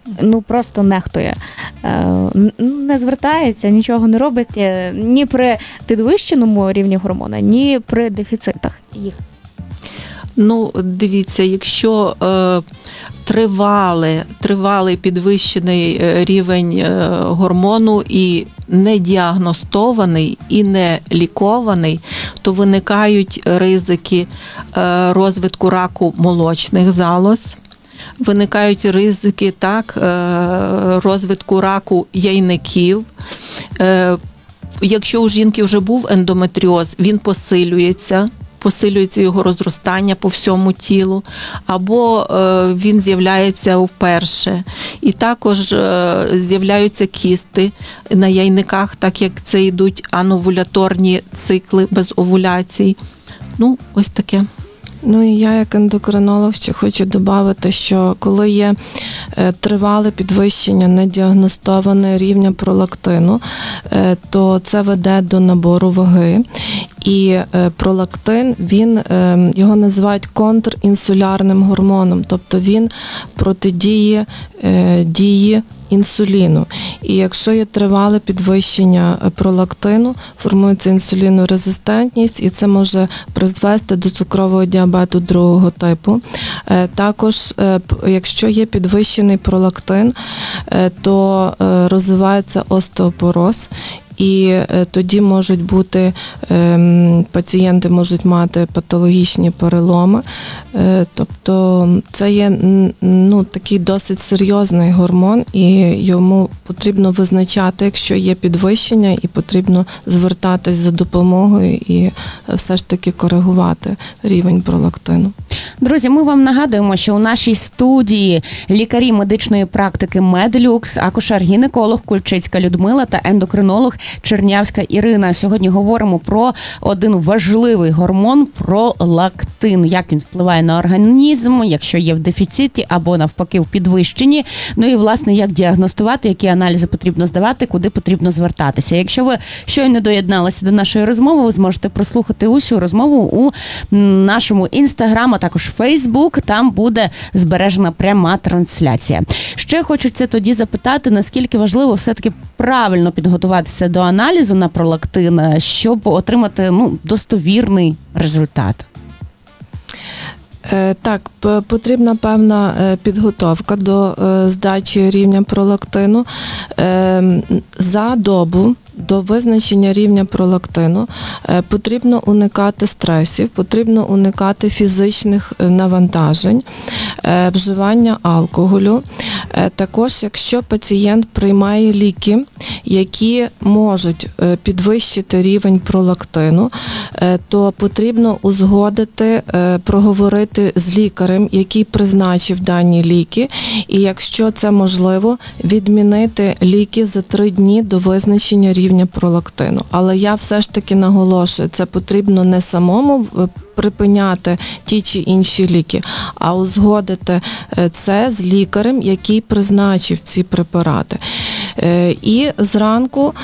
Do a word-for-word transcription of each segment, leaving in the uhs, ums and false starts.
ну просто нехтує, не звертається, нічого не робить ні при підвищеному рівні гормону, ні при дефіцитах їх. Ну, дивіться, якщо е, тривалий, тривалий підвищений рівень гормону і не діагностований, і не лікований, то виникають ризики е, розвитку раку молочних залоз, виникають ризики так, е, розвитку раку яйників. Е, якщо у жінки вже був ендометріоз, він посилюється, посилюється його розростання по всьому тілу, або е, він з'являється вперше. І також е, з'являються кісти на яйниках, так як це йдуть ановуляторні цикли без овуляцій. Ну, ось таке. Ну і я як ендокринолог ще хочу додати, що коли є тривале підвищення недіагностоване рівня пролактину, то це веде до набору ваги. І пролактин, він, його називають контрінсулярним гормоном, тобто він протидіє дії інсуліну. І якщо є тривале підвищення пролактину, формується інсулінорезистентність, і це може призвести до цукрового діабету другого типу. Також, якщо є підвищений пролактин, то розвивається остеопороз, і тоді можуть бути, пацієнти можуть мати патологічні переломи. Тобто це є ну, такий досить серйозний гормон, і йому потрібно визначати, якщо є підвищення, і потрібно звертатись за допомогою і все ж таки коригувати рівень пролактину. Друзі, ми вам нагадуємо, що у нашій студії лікарі медичної практики Медлюкс, акушер-гінеколог Кульчицька Людмила та ендокринолог Чернявська Ірина. Сьогодні говоримо про один важливий гормон – пролактин. Як він впливає на організм, якщо є в дефіциті або навпаки в підвищенні. Ну і, власне, як діагностувати, які аналізи потрібно здавати, куди потрібно звертатися. Якщо ви щойно доєдналися до нашої розмови, ви зможете прослухати усю розмову у нашому інстаграм, а також Фейсбук. Там буде збережена пряма трансляція. Ще хочеться тоді запитати, наскільки важливо все-таки правильно підготуватися до аналізу на пролактин, щоб отримати ну, достовірний результат. Так, потрібна певна підготовка до здачі рівня пролактину. За добу до визначення рівня пролактину потрібно уникати стресів, потрібно уникати фізичних навантажень, вживання алкоголю. Також, якщо пацієнт приймає ліки, які можуть підвищити рівень пролактину, то потрібно узгодити, проговорити з лікарем, який призначив дані ліки, і якщо це можливо, відмінити ліки за три дні до визначення рівня пролактину. Але я все ж таки наголошую, це потрібно не самому припиняти ті чи інші ліки, а узгодити це з лікарем, який призначив ці препарати. І зранку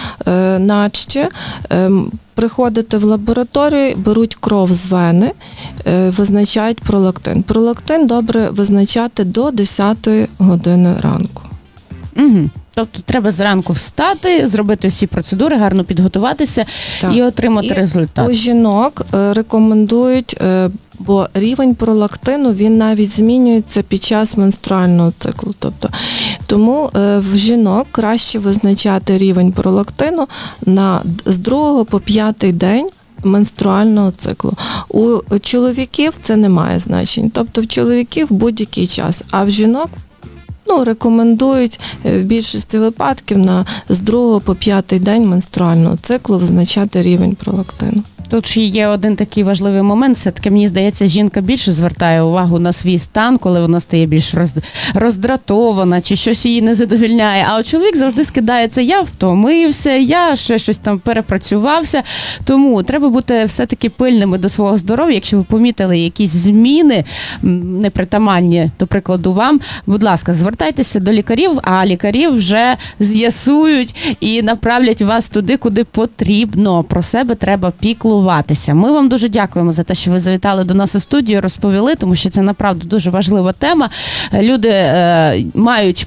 наче приходите в лабораторію, беруть кров з вени, визначають пролактин. Пролактин добре визначати до десятої години ранку. Угу. Тобто треба зранку встати, зробити всі процедури, гарно підготуватися так. і отримати і результат. У жінок рекомендують, бо рівень пролактину, він навіть змінюється під час менструального циклу. Тобто, тому в жінок краще визначати рівень пролактину на, з другого по п'ятий день менструального циклу. У чоловіків це не має значень. Тобто в чоловіків будь-який час, а в жінок Ну, рекомендують в більшості випадків на з другого по п'ятий день менструального циклу визначати рівень пролактину. Тут ще є один такий важливий момент. Все-таки, мені здається, жінка більше звертає увагу на свій стан, коли вона стає більш роз... роздратована, чи щось її не задовільняє. А от чоловік завжди скидається: я втомився, я ще щось там перепрацювався. Тому треба бути все-таки пильними до свого здоров'я. Якщо ви помітили якісь зміни, непритаманні, до прикладу, вам, будь ласка, звертайтеся до лікарів, а лікарі вже з'ясують і направлять вас туди, куди потрібно. Про себе треба піклуватися. Ми вам дуже дякуємо за те, що ви завітали до нас у студію, розповіли, тому що це, направду, дуже важлива тема. Люди е, мають